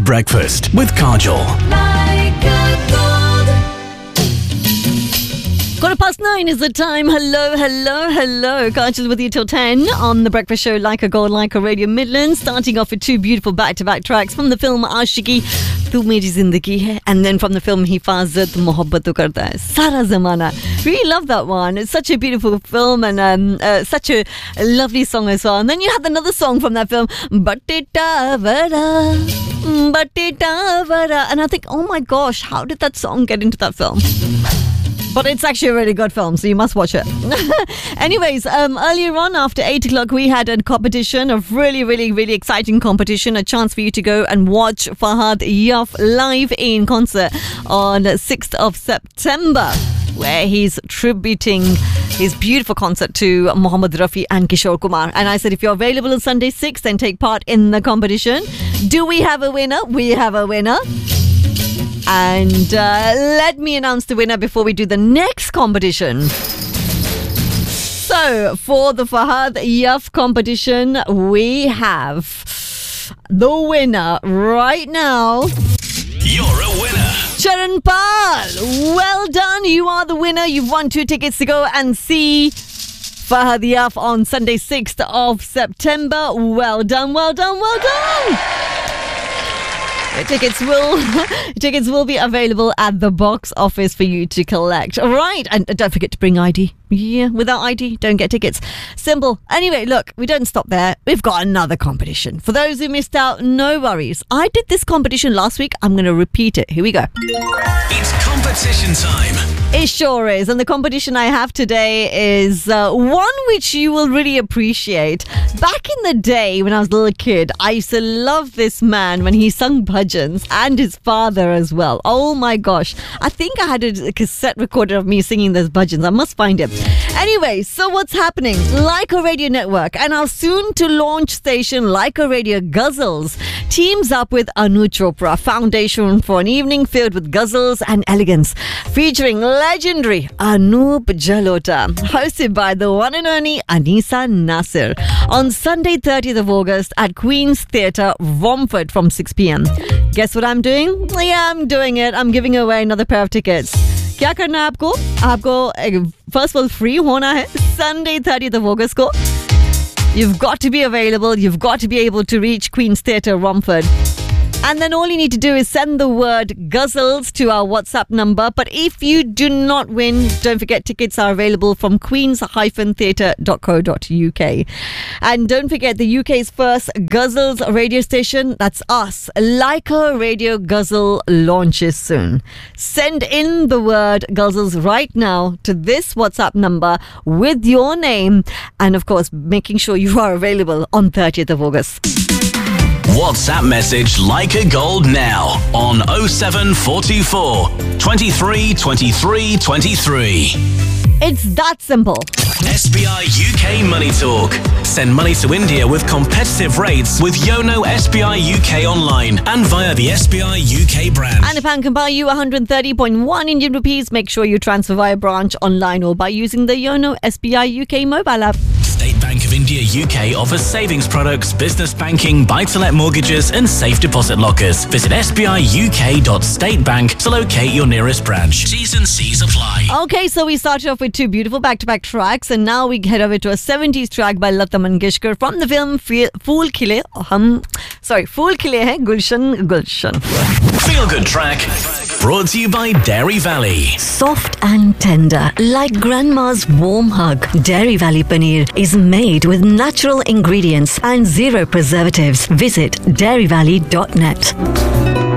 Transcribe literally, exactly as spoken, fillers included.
Breakfast with Kajol. Quarter past nine is the time. Hello, hello, hello. Kajal with you till ten on The Breakfast Show, Like a God, Like a Radio Midlands. Starting off with two beautiful back-to-back tracks from the film Aashiki, Tu Meri Zindagi Hai, and then from the film Hifazat, Mohabbat To Karta Hai, Sara Zamana. Really love that one. It's such a beautiful film and um, uh, such a lovely song as well. And then you have another song from that film, Battita Vara, Battita Vara. And I think, oh my gosh, how did that song get into that film? But it's actually a really good film, so you must watch it. Anyways, um, earlier on, after eight o'clock, we had a competition, a really, really, really exciting competition, a chance for you to go and watch Fahad Yaf live in concert on sixth of September, where he's tributing his beautiful concert to Mohammed Rafi and Kishore Kumar. And I said, if you're available on Sunday sixth, then take part in the competition. Do we have a winner? We have a winner. And uh, let me announce the winner before we do the next competition. So, for the Fahad Yaf competition, we have the winner right now. You're a winner. Charan Pal, well done. You are the winner. You've won two tickets to go and see Fahad Yaf on Sunday sixth of September. Well done, well done, well done. Your tickets will tickets will be available at the box office for you to collect. All right, and don't forget to bring I D. Yeah, without I D, don't get tickets. Simple. Anyway, look, we don't stop there. We've got another competition. For those who missed out, no worries. I did this competition last week. I'm going to repeat it. Here we go. It's competition time. It sure is. And the competition I have today is uh, one which you will really appreciate. Back in the day when I was a little kid, I used to love this man when he sung bhajans, and his father as well. Oh my gosh. I think I had a cassette recorder of me singing those bhajans. I must find it. Anyway, so what's happening? Like a Radio Network and our soon-to-launch station, Like a Radio Ghazals, teams up with Anu Chopra Foundation for an evening filled with ghazals and elegance, featuring legendary Anoop Jalota, hosted by the one and only Anisa Nasir, on Sunday thirtieth of August at Queen's Theatre, Romford from six p.m. Guess what I'm doing? Yeah, I'm doing it. I'm giving away another pair of tickets. क्या करना है आपको आपको first of all free होना है Sunday thirtieth of August को. You've got to be available. You've got to be able to reach Queen's Theatre, Romford. And then all you need to do is send the word Ghazals to our WhatsApp number. But if you do not win, don't forget tickets are available from queens dash theatre dot co dot uk. And don't forget the U K's first Ghazals radio station, that's us, Like a Radio Ghazal, launches soon. Send in the word Ghazals right now to this WhatsApp number with your name and of course making sure you are available on thirtieth of August. WhatsApp message Like a Gold now on oh seven four two four, twenty-three, twenty-three, twenty-three. It's that simple. S B I U K Money Talk. Send money to India with competitive rates with Yono S B I U K online and via the S B I U K brand. And if I can buy you one hundred thirty point one Indian rupees, make sure you transfer via branch, online or by using the Yono S B I U K mobile app. State Bank of India U K offers savings products, business banking, buy-to-let mortgages and safe deposit lockers. Visit s b i u k dot state bank to locate your nearest branch. T's and C's apply. Okay, so we started off with two beautiful back-to-back tracks and now we head over to a seventies track by Lata Mangeshkar from the film Phool Khile Hum Sorry, Phool Khile Hai Gulshan Gulshan. Feel Good track brought to you by Dairy Valley. Soft and tender, like grandma's warm hug. Dairy Valley Paneer is made with natural ingredients and zero preservatives. Visit dairy valley dot net.